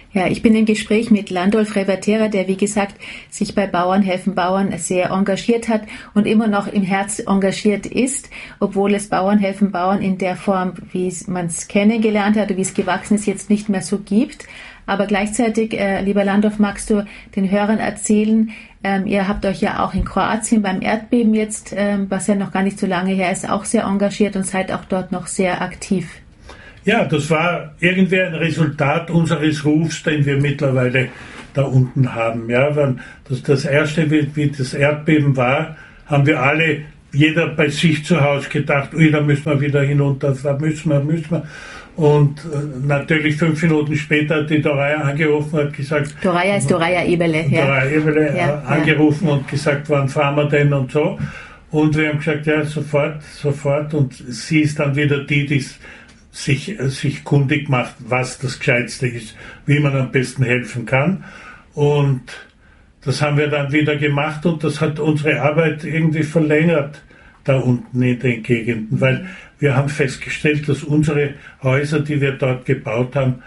Ja, ich bin im Gespräch mit Landolf Revertera, der, wie gesagt, sich bei Bauern helfen Bauern sehr engagiert hat und immer noch im Herz engagiert ist, obwohl es Bauern helfen Bauern in der Form, wie man es kennengelernt hat, wie es gewachsen ist, jetzt nicht mehr so gibt. Aber gleichzeitig, lieber Landolf, magst du den Hörern erzählen, ihr habt euch ja auch in Kroatien beim Erdbeben jetzt, was ja noch gar nicht so lange her ist, auch sehr engagiert und seid auch dort noch sehr aktiv. Ja, das war irgendwie ein Resultat unseres Rufs, den wir mittlerweile da unten haben. Ja, das erste, wie das Erdbeben war, haben wir alle, jeder bei sich zu Hause gedacht, ui, da müssen wir wieder hinunter, da müssen wir. Und natürlich 5 Minuten später hat die Doraya angerufen und hat gesagt... Doraya ist Doraya Eberle. Doraya Eberle angerufen und gesagt, wann fahren wir denn und so. Und wir haben gesagt, ja, sofort. Und sie ist dann wieder die sich kundig macht, was das Gescheitste ist, wie man am besten helfen kann. Und das haben wir dann wieder gemacht und das hat unsere Arbeit irgendwie verlängert da unten in den Gegenden, weil wir haben festgestellt, dass unsere Häuser, die wir dort gebaut haben,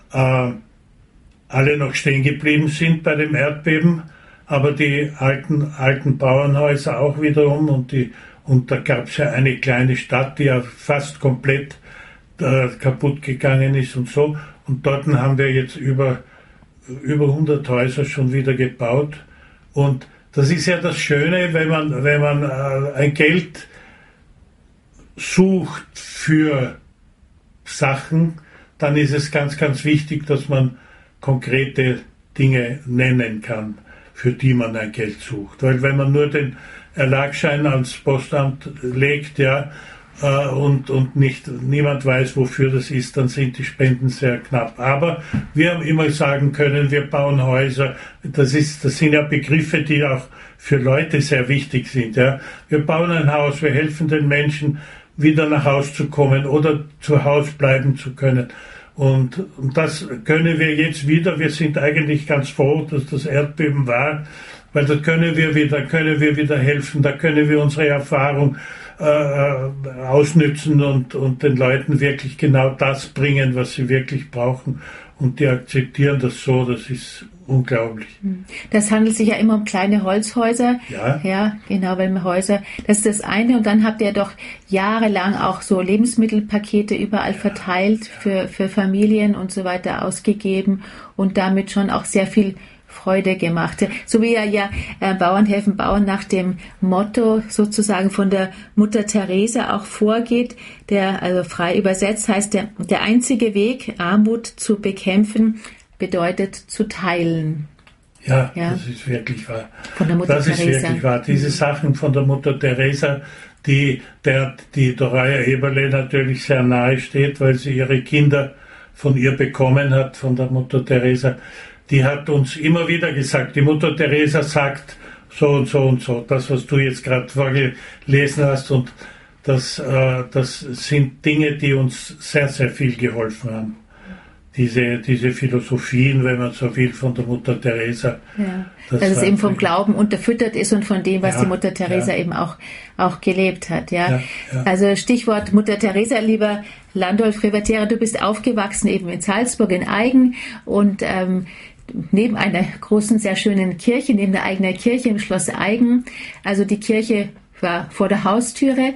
alle noch stehen geblieben sind bei dem Erdbeben, aber die alten Bauernhäuser auch wiederum und da gab es ja eine kleine Stadt, die ja fast komplett kaputt gegangen ist und so. Und dort haben wir jetzt über 100 Häuser schon wieder gebaut. Und das ist ja das Schöne, wenn man ein Geld sucht für Sachen, dann ist es ganz, ganz wichtig, dass man konkrete Dinge nennen kann, für die man ein Geld sucht. Weil wenn man nur den Erlagsschein ans Postamt legt, ja, und niemand weiß, wofür das ist, dann sind die Spenden sehr knapp. Aber wir haben immer sagen können, wir bauen Häuser. Das sind ja Begriffe, die auch für Leute sehr wichtig sind. Ja. Wir bauen ein Haus, wir helfen den Menschen, wieder nach Hause zu kommen oder zu Hause bleiben zu können. Und das können wir jetzt wieder. Wir sind eigentlich ganz froh, dass das Erdbeben war, weil da können wir wieder helfen, da können wir unsere Erfahrung ausnützen und den Leuten wirklich genau das bringen, was sie wirklich brauchen. Und die akzeptieren das so, das ist unglaublich. Das handelt sich ja immer um kleine Holzhäuser. Ja, genau, weil Häuser, das ist das eine. Und dann habt ihr doch jahrelang auch so Lebensmittelpakete überall verteilt für Familien und so weiter ausgegeben und damit schon auch sehr viel Freude gemacht. So wie ja Bauern helfen Bauern nach dem Motto sozusagen von der Mutter Teresa auch vorgeht, der also frei übersetzt heißt, der einzige Weg, Armut zu bekämpfen, bedeutet zu teilen. Ja, das ist wirklich wahr. Von der Mutter Teresa. Das ist wirklich wahr. Diese Sachen von der Mutter Teresa, die Doraya Eberle natürlich sehr nahe steht, weil sie ihre Kinder von ihr bekommen hat, von der Mutter Teresa. Die hat uns immer wieder gesagt, die Mutter Teresa sagt so und so und so, das, was du jetzt gerade vorgelesen hast, und das sind Dinge, die uns sehr, sehr viel geholfen haben. Diese Philosophien, wenn man so will, von der Mutter Teresa. Ja, dass es eben vom Glauben unterfüttert ist und von dem, was die Mutter Teresa eben auch gelebt hat. Ja. Also Stichwort Mutter Teresa, lieber Landolf Revertera, du bist aufgewachsen eben in Salzburg, in Aigen, und neben einer großen, sehr schönen Kirche, neben der eigenen Kirche im Schloss Aigen. Also die Kirche war vor der Haustüre.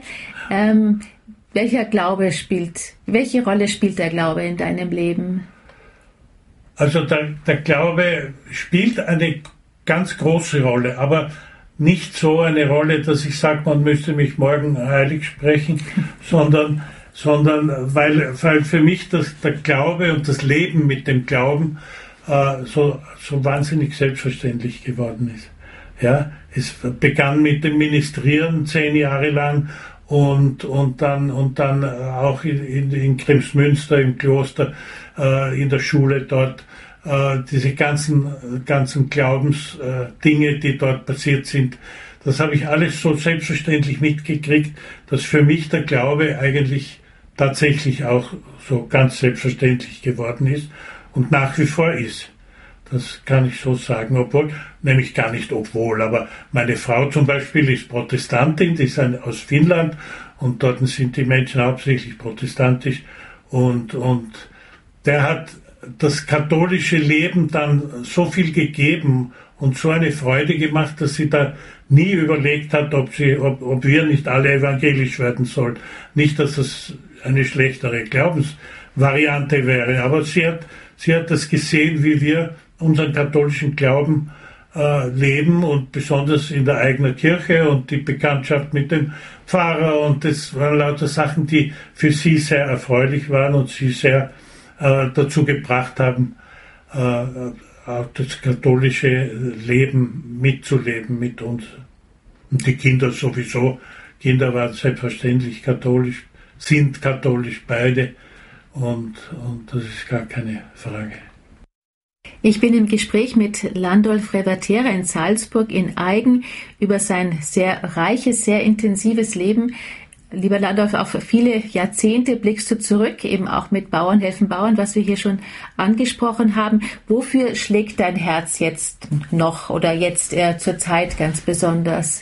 Welche Rolle spielt der Glaube in deinem Leben? Also der Glaube spielt eine ganz große Rolle, aber nicht so eine Rolle, dass ich sage, man müsste mich morgen heilig sprechen, sondern weil für mich der Glaube und das Leben mit dem Glauben so wahnsinnig selbstverständlich geworden ist. Ja, es begann mit dem Ministrieren 10 Jahre lang und dann auch in Kremsmünster im Kloster, in der Schule dort, diese ganzen Glaubensdinge, die dort passiert sind. Das habe ich alles so selbstverständlich mitgekriegt, dass für mich der Glaube eigentlich tatsächlich auch so ganz selbstverständlich geworden ist und nach wie vor ist. Das kann ich so sagen, aber meine Frau zum Beispiel ist Protestantin, die ist aus Finnland, und dort sind die Menschen hauptsächlich protestantisch, und der hat das katholische Leben dann so viel gegeben und so eine Freude gemacht, dass sie da nie überlegt hat, ob wir nicht alle evangelisch werden sollen. Nicht, dass das eine schlechtere Glaubensvariante wäre, aber sie hat das gesehen, wie wir unseren katholischen Glauben leben und besonders in der eigenen Kirche und die Bekanntschaft mit dem Pfarrer, und das waren lauter Sachen, die für sie sehr erfreulich waren und sie sehr dazu gebracht haben, auch das katholische Leben mitzuleben mit uns. Und die Kinder sowieso. Kinder waren selbstverständlich katholisch, sind katholisch beide, und das ist gar keine Frage. Ich bin im Gespräch mit Landolf Revertera in Salzburg in Aigen über sein sehr reiches, sehr intensives Leben. Lieber Landolf, auf viele Jahrzehnte blickst du zurück, eben auch mit Bauern helfen Bauern, was wir hier schon angesprochen haben. Wofür schlägt dein Herz jetzt noch oder jetzt zur Zeit ganz besonders?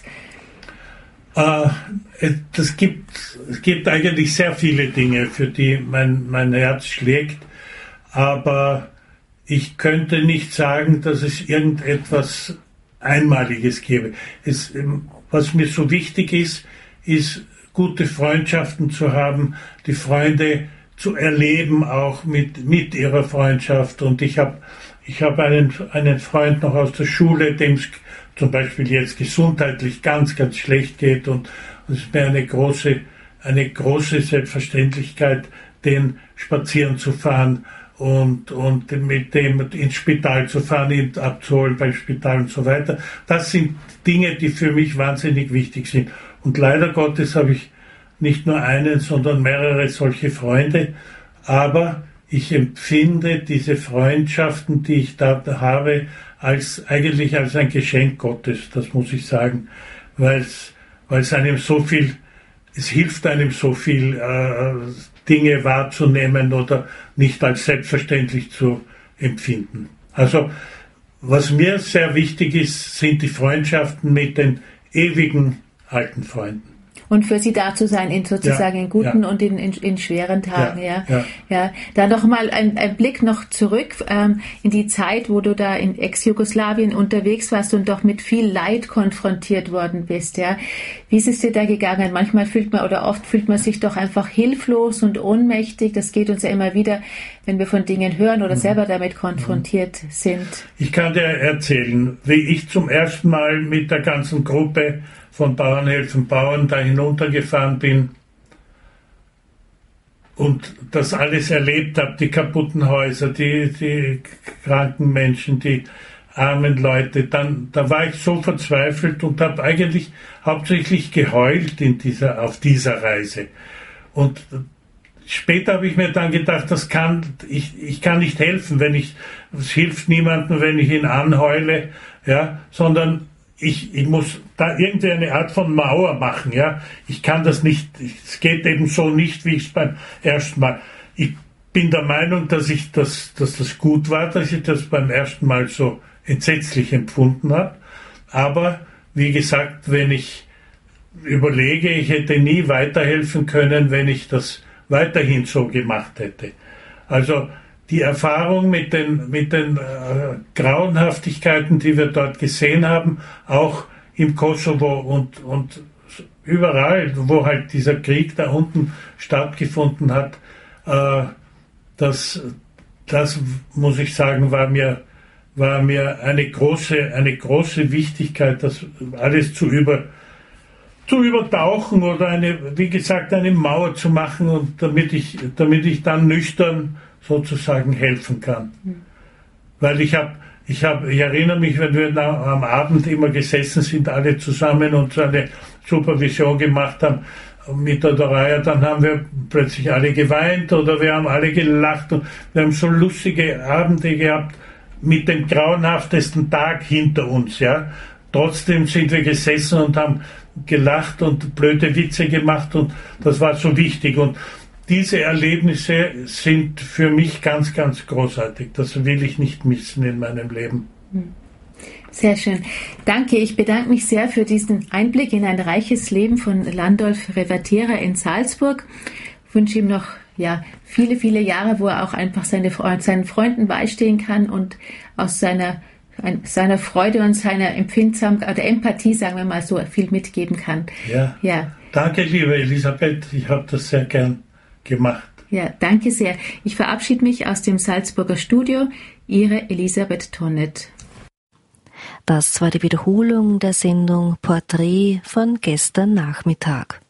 Es gibt eigentlich sehr viele Dinge, für die mein Herz schlägt, aber ich könnte nicht sagen, dass es irgendetwas Einmaliges gäbe. Was mir so wichtig ist gute Freundschaften zu haben, die Freunde zu erleben, auch mit ihrer Freundschaft. Und ich habe einen Freund noch aus der Schule, dem es zum Beispiel jetzt gesundheitlich ganz, ganz schlecht geht, und es ist mir eine große Selbstverständlichkeit, den spazieren zu fahren und mit dem ins Spital zu fahren, ihn abzuholen beim Spital und so weiter. Das sind Dinge, die für mich wahnsinnig wichtig sind. Und leider Gottes habe ich nicht nur einen, sondern mehrere solche Freunde. Aber ich empfinde diese Freundschaften, die ich da habe, eigentlich als ein Geschenk Gottes. Das muss ich sagen, weil es einem so viel, es hilft einem so viel, Dinge wahrzunehmen oder nicht als selbstverständlich zu empfinden. Also was mir sehr wichtig ist, sind die Freundschaften mit den ewigen alten Freunden. Und für sie da zu sein, in guten und in schweren Tagen. Ja. Da noch mal ein Blick noch zurück in die Zeit, wo du da in Ex-Jugoslawien unterwegs warst und doch mit viel Leid konfrontiert worden bist. Ja. Wie ist es dir da gegangen? Oft fühlt man sich doch einfach hilflos und ohnmächtig. Das geht uns ja immer wieder, wenn wir von Dingen hören oder selber damit konfrontiert sind. Ich kann dir erzählen, wie ich zum ersten Mal mit der ganzen Gruppe von Bauern helfen Bauern da hinuntergefahren bin und das alles erlebt habe, die kaputten Häuser, die kranken Menschen, die armen Leute, da war ich so verzweifelt und habe eigentlich hauptsächlich geheult auf dieser Reise. Und später habe ich mir dann gedacht, ich kann nicht helfen, es hilft niemandem, wenn ich ihn anheule, ja, sondern ich muss da irgendwie eine Art von Mauer machen, ja. Ich kann das nicht, es geht eben so nicht, wie ich es beim ersten Mal. Ich bin der Meinung, dass das gut war, dass ich das beim ersten Mal so entsetzlich empfunden habe. Aber, wie gesagt, wenn ich überlege, ich hätte nie weiterhelfen können, wenn ich das weiterhin so gemacht hätte. Also, die Erfahrung mit den Grauenhaftigkeiten, die wir dort gesehen haben, auch im Kosovo und überall, wo halt dieser Krieg da unten stattgefunden hat, das muss ich sagen, war mir eine große Wichtigkeit, das alles zu übertauchen oder wie gesagt, eine Mauer zu machen, und damit ich dann nüchtern sozusagen helfen kann. Weil ich erinnere mich, wenn wir am Abend immer gesessen sind, alle zusammen und so eine Supervision gemacht haben mit der Doraya, dann haben wir plötzlich alle geweint oder wir haben alle gelacht und wir haben so lustige Abende gehabt mit dem grauenhaftesten Tag hinter uns, ja. Trotzdem sind wir gesessen und haben gelacht und blöde Witze gemacht, und das war so wichtig. Und diese Erlebnisse sind für mich ganz, ganz großartig. Das will ich nicht missen in meinem Leben. Sehr schön. Danke. Ich bedanke mich sehr für diesen Einblick in ein reiches Leben von Landolf Revertera in Salzburg. Ich wünsche ihm noch ja, viele, viele Jahre, wo er auch einfach seinen Freunden beistehen kann und aus seiner Freude und seiner Empfindsamkeit oder Empathie, sagen wir mal so, viel mitgeben kann. Ja. Danke, liebe Elisabeth. Ich habe das sehr gern gemacht. Ja, danke sehr. Ich verabschiede mich aus dem Salzburger Studio. Ihre Elisabeth Tonnet. Das war die Wiederholung der Sendung Porträt von gestern Nachmittag.